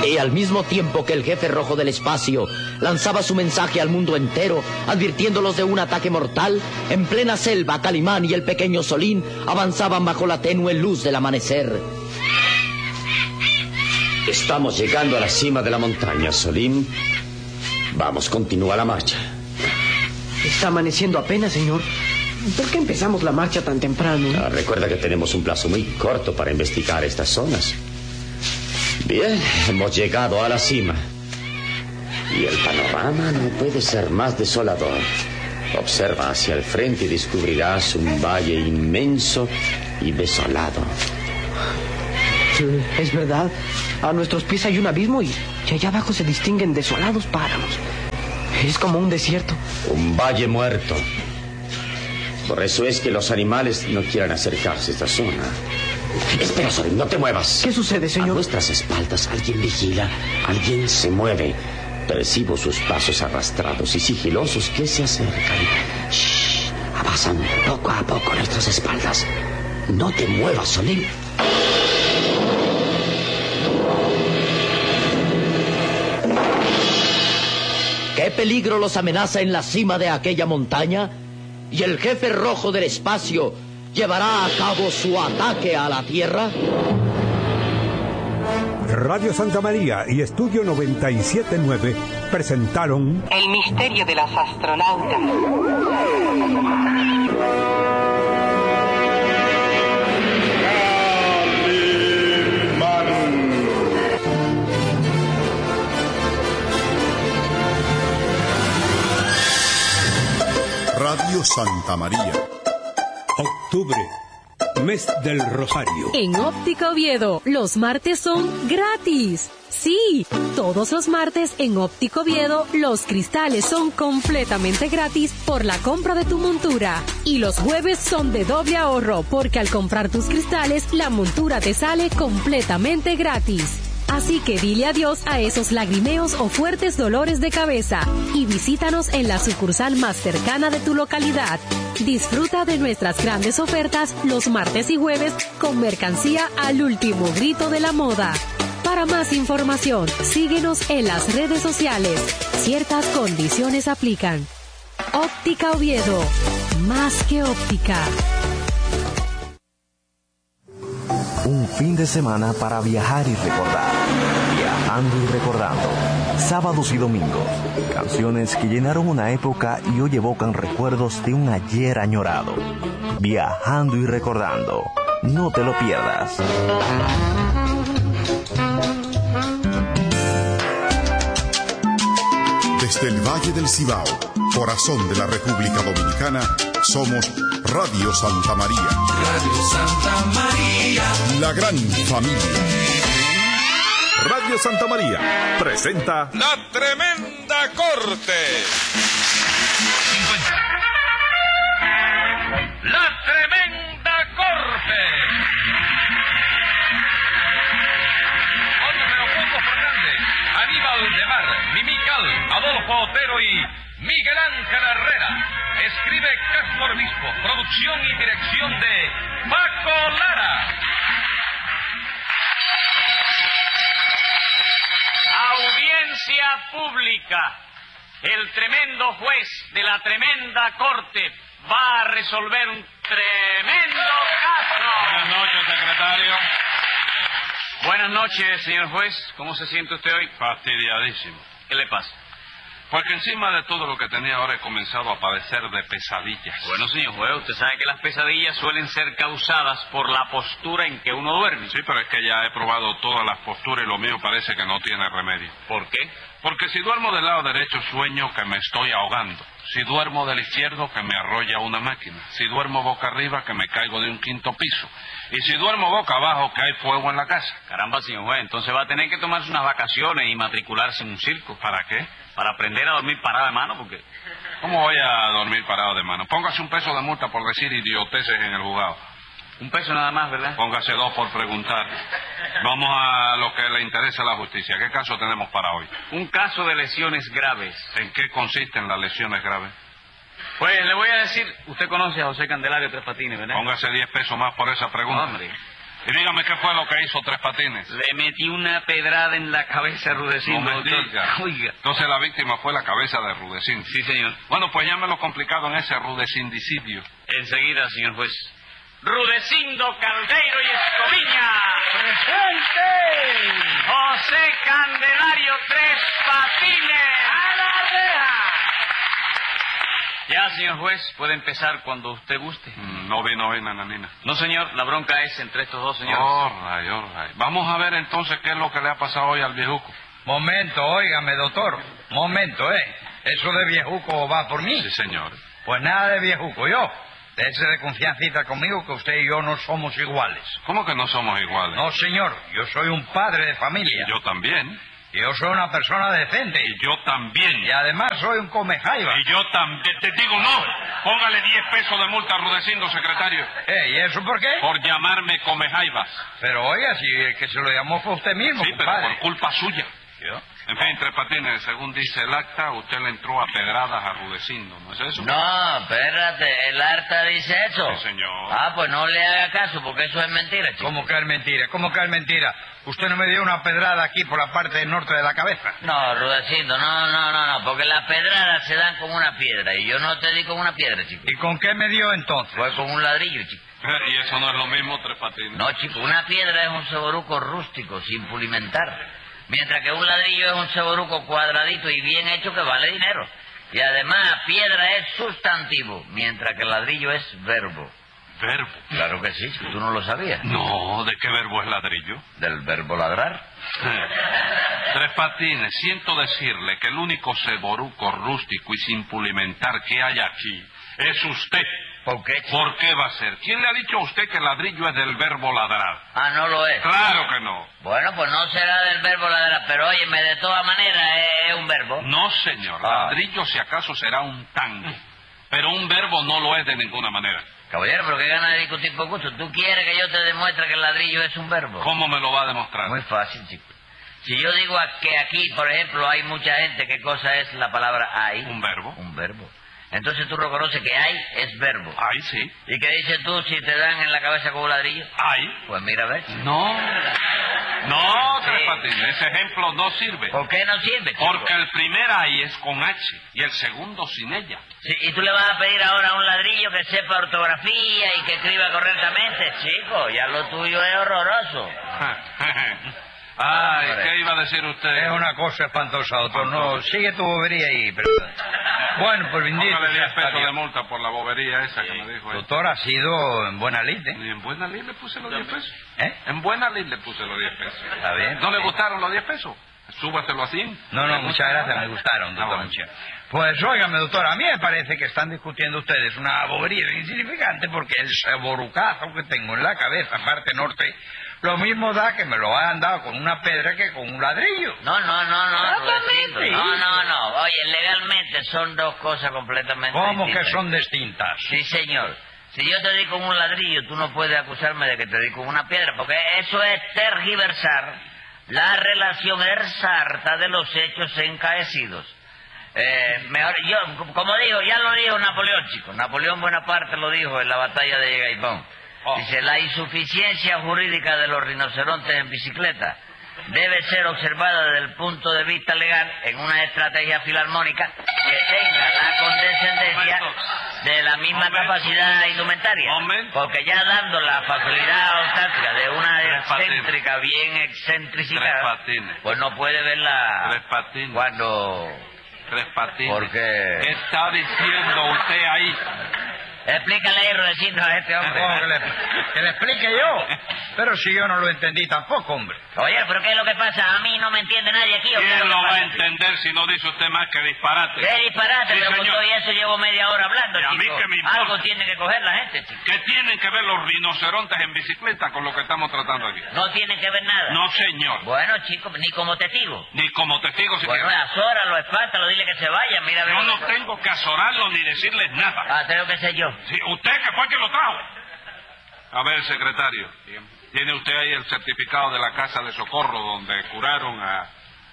Y al mismo tiempo que el jefe rojo del espacio lanzaba su mensaje al mundo entero, advirtiéndolos de un ataque mortal, en plena selva, Calimán y el pequeño Solín avanzaban bajo la tenue luz del amanecer. Estamos llegando a la cima de la montaña, Solín. Vamos, continúa la marcha. Está amaneciendo apenas, señor. ¿Por qué empezamos la marcha tan temprano? Recuerda que tenemos un plazo muy corto para investigar estas zonas. Bien, hemos llegado a la cima. Y el panorama no puede ser más desolador. Observa hacia el frente y descubrirás un valle inmenso y desolado. Es verdad. A nuestros pies hay un abismo y allá abajo se distinguen desolados páramos. Es como un desierto. Un valle muerto. Por eso es que los animales no quieren acercarse a esta zona. Espera, Solín, no te muevas. ¿Qué sucede, señor? A nuestras espaldas alguien vigila, alguien se mueve. Percibo sus pasos arrastrados y sigilosos que se acercan. Shh, avanzan poco a poco a nuestras espaldas. No te muevas, Solín. ¿Qué peligro los amenaza en la cima de aquella montaña? ¿Y el jefe rojo del espacio llevará a cabo su ataque a la Tierra? Radio Santa María y Estudio 97.9 presentaron El misterio de los astronautas. Radio Santa María. Octubre, mes del Rosario. En Óptica Oviedo, los martes son gratis. Sí, todos los martes en Óptica Oviedo, los cristales son completamente gratis por la compra de tu montura. Y los jueves son de doble ahorro, porque al comprar tus cristales, la montura te sale completamente gratis. Así que dile adiós a esos lagrimeos o fuertes dolores de cabeza y visítanos en la sucursal más cercana de tu localidad. Disfruta de nuestras grandes ofertas los martes y jueves con mercancía al último grito de la moda. Para más información, síguenos en las redes sociales. Ciertas condiciones aplican. Óptica Oviedo, más que óptica. Un fin de semana para viajar y recordar. Viajando y recordando. Sábados y domingos. Canciones que llenaron una época y hoy evocan recuerdos de un ayer añorado. Viajando y recordando. No te lo pierdas. Desde el Valle del Cibao, corazón de la República Dominicana, somos Radio Santa María. Radio Santa María. La gran familia. Radio Santa María presenta La Tremenda Corte. La Tremenda Corte. Con Leopoldo Fernández, Aníbal de Mar, Mimical, Adolfo Otero y Miguel Ángel Herrera. Escribe Castro Obispo, producción y dirección de Paco Lara. Audiencia pública. El tremendo juez de la tremenda corte va a resolver un tremendo caso. Buenas noches, secretario. Buenas noches, señor juez. ¿Cómo se siente usted hoy? Fastidiadísimo. ¿Qué le pasa? Porque encima de todo lo que tenía ahora he comenzado a padecer de pesadillas. Bueno, señor juez, usted sabe que las pesadillas suelen ser causadas por la postura en que uno duerme. Sí, pero es que ya he probado todas las posturas y lo mío parece que no tiene remedio. ¿Por qué? Porque si duermo del lado derecho sueño que me estoy ahogando. Si duermo del izquierdo que me arrolla una máquina. Si duermo boca arriba que me caigo de un quinto piso. Y si duermo boca abajo que hay fuego en la casa. Caramba, señor juez, entonces va a tener que tomarse unas vacaciones y matricularse en un circo. ¿Para qué? Para aprender a dormir parado de mano, porque... ¿Cómo voy a dormir parado de mano? Póngase un peso de multa por decir idioteces en el juzgado. Un peso nada más, ¿verdad? Póngase 2 por preguntar. Vamos a lo que le interesa a la justicia. ¿Qué caso tenemos para hoy? Un caso de lesiones graves. ¿En qué consisten las lesiones graves? Pues le voy a decir, usted conoce a José Candelario Tres Patines, ¿verdad? Póngase 10 pesos más por esa pregunta. Hombre, Y dígame qué fue lo que hizo Tres Patines. Le metí una pedrada en la cabeza a Rudecindo, No me doctor. diga. Oiga. Entonces la víctima fue la cabeza de Rudecindo. Sí, señor. Bueno, pues llámelo lo complicado en ese rudecindicidio. Enseguida, señor juez. Rudecindo Caldeiro y Escoviña. ¡Presente! José Candelario Tres Patines. ¡A la reja! Ya, señor juez, puede empezar cuando usted guste. No vi, nananina. No, señor, la bronca es entre estos dos señores. All right. Vamos a ver entonces qué es lo que le ha pasado hoy al viejuco. Momento, óigame, doctor. Momento, ¿Eso de viejuco va por mí? Sí, señor. Pues nada de viejuco, yo. Déjese de confiancita conmigo que usted y yo no somos iguales. ¿Cómo que no somos iguales? No, señor. Yo soy un padre de familia. Yo también. Y yo soy una persona decente. Y yo también. Y además soy un comejaiba. Y yo también. Te digo no. Póngale 10 pesos de multa a Rudecindo, secretario. ¿Y eso por qué? Por llamarme comejaibas. Pero oiga, si el que se lo llamó fue usted mismo, sí, compadre. Pero por culpa suya. ¿Yo? En fin, Tres Patines, según dice el acta, usted le entró a pedradas a Rudecindo, ¿no es eso? No, espérate, el acta dice eso. Sí, señor. Ah, pues no le haga caso, porque eso es mentira, chico. ¿Cómo que es mentira? ¿Cómo que es mentira? ¿Usted no me dio una pedrada aquí por la parte del norte de la cabeza? No, Rudecindo, no, porque las pedradas se dan con una piedra, y yo no te di con una piedra, chico. ¿Y con qué me dio entonces? Fue con un ladrillo, chico. Y eso no es lo mismo, Tres Patines. No, chico, una piedra es un ceboruco rústico, sin pulimentar. Mientras que un ladrillo es un ceboruco cuadradito y bien hecho que vale dinero. Y además, piedra es sustantivo, mientras que el ladrillo es verbo. ¿Verbo? Claro que sí, tú no lo sabías. No, ¿de qué verbo es ladrillo? Del verbo ladrar. Tres Patines, siento decirle que el único ceboruco rústico y sin pulimentar que hay aquí es usted. ¿Por qué? ¿Por qué va a ser? ¿Quién le ha dicho a usted que ladrillo es del verbo ladrar? Ah, no lo es. Claro que no. Bueno, pues no será del verbo ladrar, pero óyeme, de todas maneras es un verbo. No, señor. Ladrillo si acaso será un tango, pero un verbo no lo es de ninguna manera. Caballero, pero qué gana de discutir por gusto. ¿Tú quieres que yo te demuestre que el ladrillo es un verbo? ¿Cómo me lo va a demostrar? Muy fácil, chico. Si yo digo que aquí, por ejemplo, hay mucha gente, ¿qué cosa es la palabra hay? Un verbo. Un verbo. Entonces tú reconoces que hay es verbo. Hay, sí. ¿Y qué dices tú si te dan en la cabeza con un ladrillo? Hay. Pues mira, a ver. No, Tres Patines, ese ejemplo no sirve. ¿Por qué no sirve, chico? Porque el primer hay es con H y el segundo sin ella. Sí, ¿y tú le vas a pedir ahora a un ladrillo que sepa ortografía y que escriba correctamente? Chico, ya lo tuyo es horroroso. Ay, ¿qué iba a decir usted? Es una cosa espantosa, doctor. No, sigue tu bobería ahí, pero... Bueno, pues bendito. Póngale 10 pesos de multa por la bobería esa que me dijo él. Doctor, ha sido en buena lid, Y en buena lid le puse los 10 pesos. ¿Eh? En buena lid le puse los 10 pesos. Está bien. ¿No le gustaron los 10 pesos? Súbaselo así. No, muchas gracias, me gustaron, doctor. Bueno. Pues óigame, doctor, a mí me parece que están discutiendo ustedes una bobería insignificante porque el ceborucazo que tengo en la cabeza, parte norte, lo mismo da que me lo hayan dado con una pedra que con un ladrillo. No, Rudecindo. No. Oye, legalmente son dos cosas completamente ¿Cómo distintas. que son distintas? Sí, señor. Si yo te di con un ladrillo, tú no puedes acusarme de que te di con una piedra, porque eso es tergiversar la relación exacta de los hechos encaecidos. Como dijo, ya lo dijo Napoleón, chicos. Napoleón Bonaparte lo dijo en la batalla de Gaipón. Dice, la insuficiencia jurídica de los rinocerontes en bicicleta debe ser observada desde el punto de vista legal en una estrategia filarmónica que tenga la condescendencia de la misma capacidad indumentaria. Porque ya dando la facilidad ortática de una excéntrica bien excentrificada, pues no puede verla cuando... Tres Patines. ¿Por qué? ¿Qué está diciendo usted ahí? Explícale ahí, Rudecindo, a este hombre. Que le explique yo. Pero si yo no lo entendí tampoco, hombre. Oye, ¿pero qué es lo que pasa? ¿A mí no me entiende nadie aquí? ¿O qué es ¿Quién lo lo que va a pasa? entender si no dice usted más que disparate? ¿Qué disparate? Sí, Pero con señor. todo eso llevo media hora hablando, ¿Y a mí chico. qué me importa? Algo tiene que coger la gente, chico. ¿Qué tienen que ver los rinocerontes en bicicleta con lo que estamos tratando aquí? No tienen que ver nada. No, señor. Bueno, chico, ni como testigo. Ni como testigo siquiera. Bueno, azóralo, espántalo, dile que se vaya, mira... Yo no tengo que azorarlo ni decirles nada. Ah, tengo que ser yo. Sí, usted que fue quien lo trajo. A ver, secretario. ¿Tiene usted ahí el certificado de la casa de socorro donde curaron a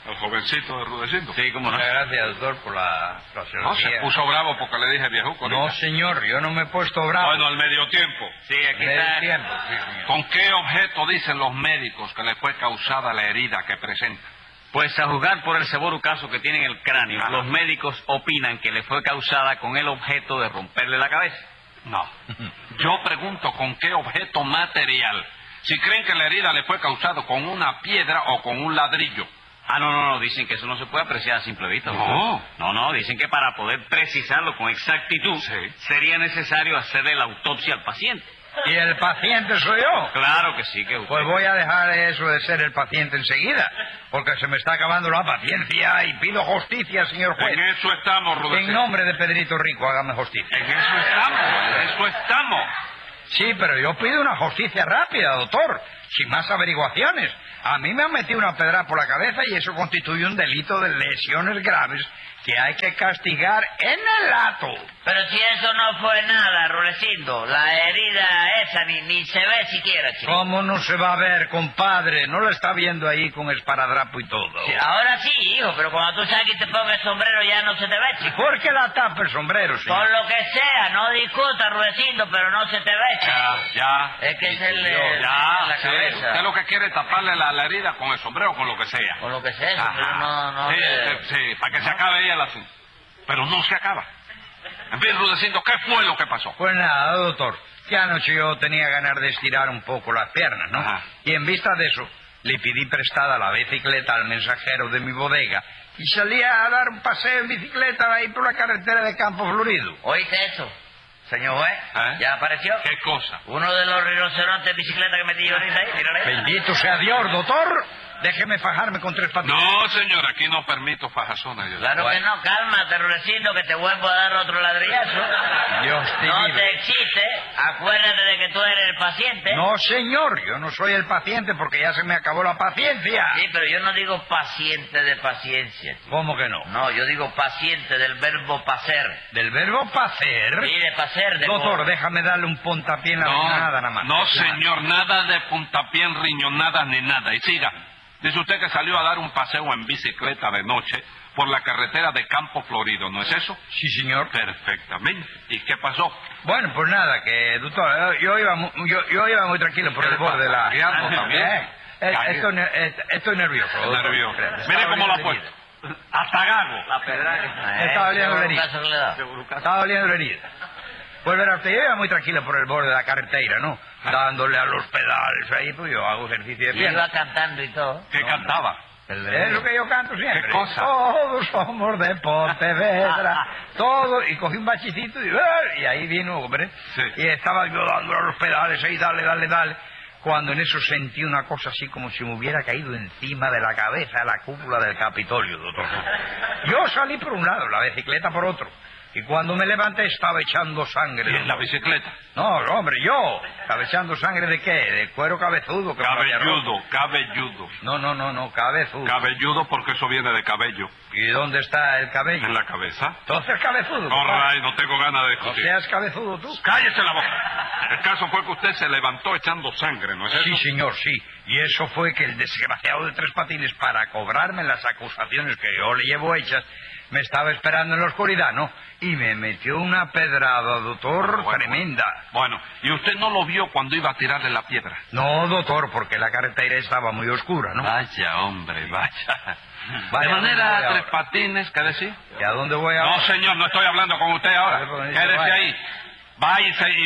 El jovencito de Rudecindo. Sí, como no. Muchas gracias, doctor, por la fraseología. No, se puso bravo porque le dije viejuco. No, señor, yo no me he puesto bravo. Bueno, al medio tiempo. Sí, aquí está. Tiempo, sí, señor. ¿Con qué objeto dicen los médicos que le fue causada la herida que presenta? Pues a juzgar por el severo caso que tiene en el cráneo, los médicos opinan que le fue causada con el objeto de romperle la cabeza. No. Yo pregunto con qué objeto material. Si creen que la herida le fue causada con una piedra o con un ladrillo. No, dicen que eso no se puede apreciar a simple vista. No. No, dicen que para poder precisarlo con exactitud sería necesario hacerle la autopsia al paciente. ¿Y el paciente soy yo? Claro que sí, que usted. Pues voy a dejar eso de ser el paciente enseguida, porque se me está acabando la paciencia y pido justicia, señor juez. En eso estamos, Rudecindo. En nombre de Pedrito Rico, hágame justicia. En eso estamos. Sí, pero yo pido una justicia rápida, doctor, sin más averiguaciones. A mí me han metido una pedrada por la cabeza y eso constituye un delito de lesiones graves que hay que castigar en el acto. Pero si eso no fue nada, Rudecindo, la herida esa ni se ve siquiera, chico. ¿Cómo no se va a ver, compadre? ¿No la está viendo ahí con esparadrapo y todo? Sí, ahora sí, hijo, pero cuando tú sabes que te pongas el sombrero ya no se te ve, chico. ¿Por qué la tapa el sombrero, señor? Por lo que sea, no discuta, Rudecindo, pero no se te ve, chico. Ya. Es que es la cabeza. Usted lo que quiere es taparle la herida con el sombrero o con lo que sea. Con lo que sea, pero no... Sí, para que se acabe ahí el asunto. Pero no se acaba. En fin, Rudecindo, ¿qué fue lo que pasó? Pues nada, doctor, que anoche yo tenía ganas de estirar un poco las piernas, ¿no? Ajá. Y en vista de eso, le pedí prestada la bicicleta al mensajero de mi bodega y salí a dar un paseo en bicicleta ahí por la carretera de Campo Florido. ¿Oíste eso, señor juez? ¿Ya apareció? ¿Qué cosa? Uno de los rinocerontes de bicicleta que metí yo ahorita ahí, mírale. Bendito sea Dios, doctor. Déjeme fajarme con 3 patines. No, señor, aquí no permito fajazones. Claro que no, cálmate, Rudecindo, que te vuelvo a dar otro ladrillazo. Dios te No libre. te existe, acuérdate de que tú eres el paciente. No, señor, yo no soy el paciente porque ya se me acabó la paciencia. Sí, pero yo no digo paciente de paciencia. ¿Cómo que no? No, yo digo paciente del verbo pacer. ¿Del verbo pacer? Sí, de pacer. Doctor, déjame darle un puntapié en la riñonada nada más. No, señor, nada de puntapié en riñonadas ni nada. Y siga. Dice usted que salió a dar un paseo en bicicleta de noche por la carretera de Campo Florido, ¿no es eso? Sí, señor. Perfectamente. ¿Y qué pasó? Bueno, pues nada, que, doctor, yo iba muy tranquilo por el borde de la... también. Estoy nervioso. Nervioso. Mire cómo lo ha puesto. Hasta gago. La pedra Estaba doliendo la herida. Estaba doliendo la herida. Pues verá usted, yo iba muy tranquilo por el borde de la carretera, ¿no? Dándole a los pedales ahí, pues yo hago ejercicio de Y pierna. iba cantando y todo. ¿Qué cantaba? Es lo que yo canto siempre. ¿Qué cosa? Todos somos de Pontevedra. Todos. Y cogí un bachicito y ahí vino, hombre. Sí. Y estaba yo dándole a los pedales ahí, dale. Cuando en eso sentí una cosa así como si me hubiera caído encima de la cabeza la cúpula del Capitolio, doctor. Yo salí por un lado, la bicicleta por otro. Y cuando me levanté estaba echando sangre. ¿Y en la bicicleta? No, hombre, yo. ¿Estaba echando sangre de qué? ¿De cuero cabezudo? Cabelludo. No, cabezudo. Cabelludo porque eso viene de cabello. ¿Y dónde está el cabello? ¿En la cabeza? Entonces cabezudo. Corray, no tengo ganas de No discutir. seas cabezudo tú. ¡Cállese la boca! El caso fue que usted se levantó echando sangre, ¿no es eso? Sí, señor, sí. Y eso fue que el desgraciado de 3 patines, para cobrarme las acusaciones que yo le llevo hechas, me estaba esperando en la oscuridad, ¿no? Y me metió una pedrada, doctor, tremenda. Bueno, ¿y usted no lo vio cuando iba a tirarle la piedra? No, doctor, porque la carretera estaba muy oscura, ¿no? Vaya, hombre, vaya. Vaya, De manera, ¿dónde voy 3 ahora? patines, ¿qué decir? ¿Y a dónde voy ahora? No, señor, no estoy hablando con usted ahora. Quédese ahí. Va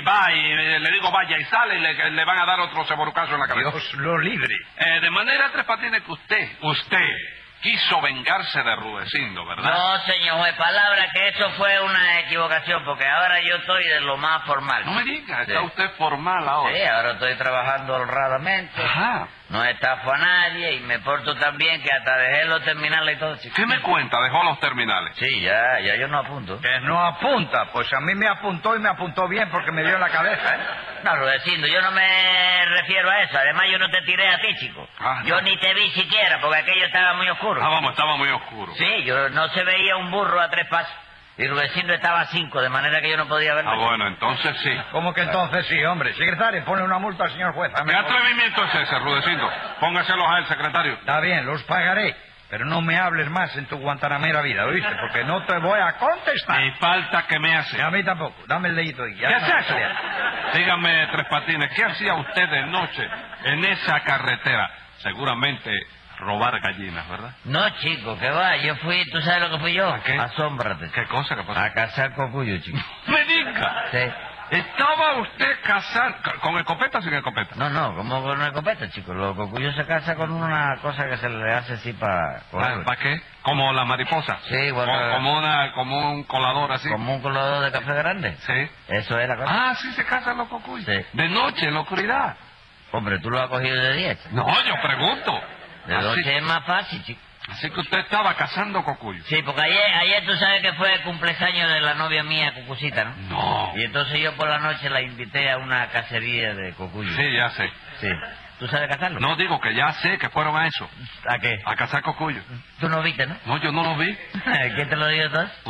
y le digo vaya y sale y le van a dar otro ceborucazo en la cabeza. Dios lo libre. De manera, 3 patines, que usted quiso vengarse de Rudecindo, ¿verdad? No, señor juez, palabra que eso fue una equivocación, porque ahora yo estoy de lo más formal. No me diga, está Sí. usted formal ahora. Sí, ahora estoy trabajando honradamente. Ajá. No estafo a nadie y me porto tan bien que hasta dejé los terminales y todo, chico. ¿Qué me cuenta? Dejó los terminales. Sí, ya yo no apunto. Que no apunta. Pues a mí me apuntó y me apuntó bien porque me dio en la cabeza, ¿eh? No, Rudecindo, yo no me refiero a eso. Además, yo no te tiré a ti, chico. Ah, Yo no. ni te vi siquiera, porque aquello estaba muy oscuro. Vamos, estaba muy oscuro. Sí, no se veía un burro a 3 pasos. Y Rudecindo estaba a 5, de manera que yo no podía verlo. Bueno, entonces sí. ¿Cómo que entonces sí, hombre? Secretario, pone una multa al señor juez. ¿Qué atrevimiento es ese, Rudecindo? Póngaselos a él, secretario. Está bien, los pagaré. Pero no me hables más en tu guantanamera vida, ¿oíste? Porque no te voy a contestar. Ni falta que me hace. Y a mí tampoco. Dame el dedito ahí. ¿Qué es eso? Dígame, Tres Patines, ¿qué hacía usted de noche en esa carretera? Seguramente robar gallinas, ¿verdad? No, chico, que va. Yo fui, ¿tú sabes lo que fui yo? ¿A qué? Asómbrate. ¿Qué cosa que pasó? A cazar cocuyo, chico. ¡Me diga! Sí. ¿Estaba usted casado con escopeta o sin escopeta? No, como con una escopeta, chico. Los cocuyos se casan con una cosa que se le hace así para... ¿Para qué? ¿Como la mariposa? Sí, bueno. Como un colador así. ¿Como un colador de café grande? Sí. Eso es la cosa. Ah, sí se casan los cocuyos. Sí. De noche, en la oscuridad. Hombre, ¿tú lo has cogido de 10? No, yo pregunto. De noche es más fácil, chico. Así que usted estaba cazando cocuyos. Sí, porque ayer tú sabes que fue el cumpleaños de la novia mía, Cucucita, ¿no? No. Y entonces yo por la noche la invité a una cacería de cocuyos. Sí, ya sé. Sí. ¿Tú sabes cazarlo? No, digo que ya sé que fueron a eso. ¿A qué? A cazar cocuyos. ¿Tú no viste, no? No, yo no lo vi. ¿Quién te lo dijo entonces?